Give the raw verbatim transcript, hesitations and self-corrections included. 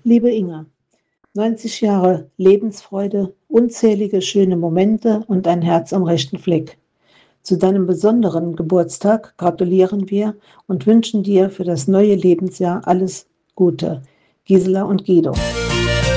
Liebe Inga, neunzig Jahre Lebensfreude, unzählige schöne Momente und ein Herz am rechten Fleck. Zu deinem besonderen Geburtstag gratulieren wir und wünschen dir für das neue Lebensjahr alles Gute. Gisela und Guido.